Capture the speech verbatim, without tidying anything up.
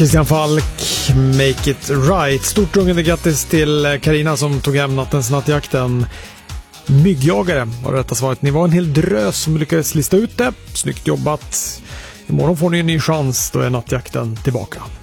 Christian Falk, Make It Right. Stort rungande grattis till Carina som tog hem nattens nattjakten. Myggjagare var det rätta svaret. Ni var en hel drös som lyckades lista ut det. Snyggt jobbat. Imorgon får ni en ny chans, då är nattjakten tillbaka.